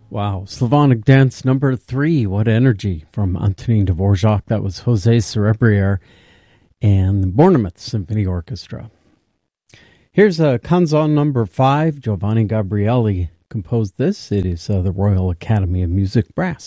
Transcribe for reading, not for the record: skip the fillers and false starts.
Wow, Slavonic Dance number 3, what energy, from Antonin Dvorak. That was Jose Cerebriere and the Bournemouth Symphony Orchestra. Here's a Canzon number 5, Giovanni Gabrieli composed this. It is the Royal Academy of Music Brass.